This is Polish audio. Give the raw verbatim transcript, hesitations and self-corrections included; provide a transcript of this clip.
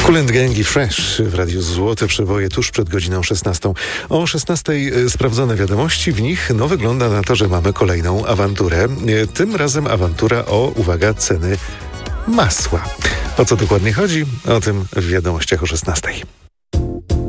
Kool and Gang i Fresh w Radiu Złote Przeboje tuż przed godziną szesnastą. O szesnastej sprawdzone wiadomości, w nich no wygląda na to, że mamy kolejną awanturę. Tym razem awantura o, uwaga, ceny masła. O co dokładnie chodzi? O tym w wiadomościach o szesnastej.